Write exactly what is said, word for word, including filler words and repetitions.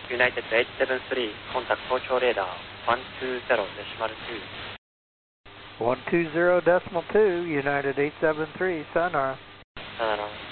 United eight seven three, contact Tokyo radar one two zero decimal two. one two zero decimal two, United eight seven three, sayonara. Sayonara.